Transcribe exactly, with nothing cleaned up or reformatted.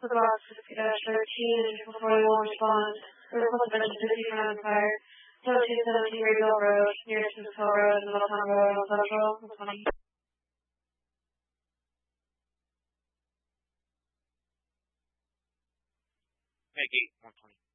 The box thirteen and before you will respond. The report of fifty from Empire. seventeen seventeen Rayville Road, near Cisco Road, and Middletown Road, on Central, twenty. Make eight, one twenty.